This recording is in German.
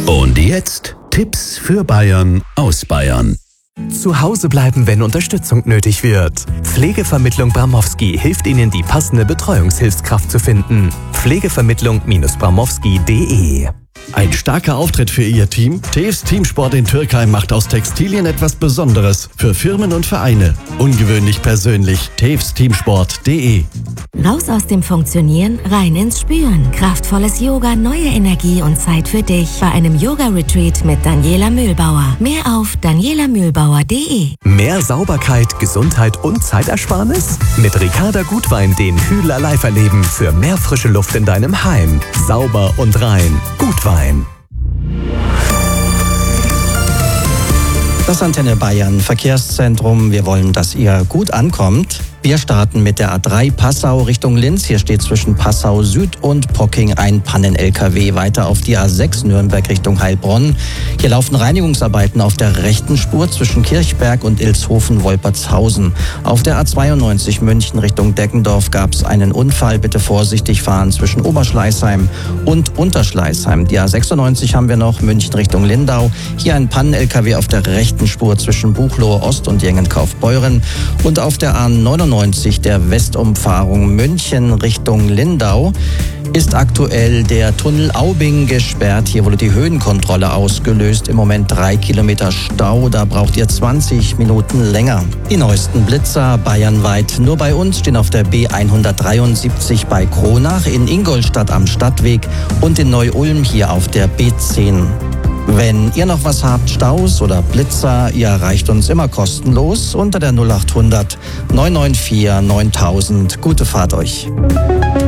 Und jetzt Tipps für Bayern aus Bayern. Zu Hause bleiben, wenn Unterstützung nötig wird. Pflegevermittlung Bramowski hilft Ihnen, die passende Betreuungshilfskraft zu finden. Pflegevermittlung-bramowski.de. Ein starker Auftritt für Ihr Team? TF's Teamsport in Türkei macht aus Textilien etwas Besonderes. Für Firmen und Vereine. Ungewöhnlich persönlich. TF'steamsport.de. Raus aus dem Funktionieren, rein ins Spüren. Kraftvolles Yoga, neue Energie und Zeit für dich. Bei einem Yoga-Retreat mit Daniela Mühlbauer. Mehr auf danielamuehlbauer.de. Mehr Sauberkeit, Gesundheit und Zeitersparnis? Mit Ricarda Gutwein den Hühler live erleben für mehr frische Luft in deinem Heim. Sauber und rein. Gutwein. Das Antenne Bayern Verkehrszentrum. Wir wollen, dass ihr gut ankommt. Wir starten mit der A3 Passau Richtung Linz. Hier steht zwischen Passau Süd und Pocking ein Pannen-LKW. Weiter auf die A6 Nürnberg Richtung Heilbronn. Hier laufen Reinigungsarbeiten auf der rechten Spur zwischen Kirchberg und Ilshofen-Wolpertshausen. Auf der A92 München Richtung Deggendorf gab es einen Unfall. Bitte vorsichtig fahren zwischen Oberschleißheim und Unterschleißheim. Die A96 haben wir noch, München Richtung Lindau. Hier ein Pannen-LKW auf der rechten Spur zwischen Buchloe Ost und Jengenkaufbeuren. Und auf der A99 der Westumfahrung München Richtung Lindau ist aktuell der Tunnel Aubing gesperrt. Hier wurde die Höhenkontrolle ausgelöst. Im Moment 3 Kilometer Stau. Da braucht ihr 20 Minuten länger. Die neuesten Blitzer bayernweit. Nur bei uns stehen auf der B173 bei Kronach, in Ingolstadt am Stadtweg und in Neu-Ulm hier auf der B10. Wenn ihr noch was habt, Staus oder Blitzer, ihr erreicht uns immer kostenlos unter der 0800 994 9000. Gute Fahrt euch.